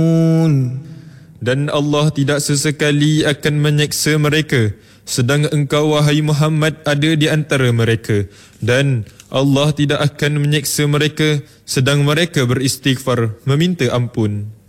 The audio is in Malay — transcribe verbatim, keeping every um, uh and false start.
Dan Allah tidak sesekali akan menyeksa mereka sedang engkau wahai Muhammad ada di antara mereka, dan Allah tidak akan menyeksa mereka sedang mereka beristighfar meminta ampun.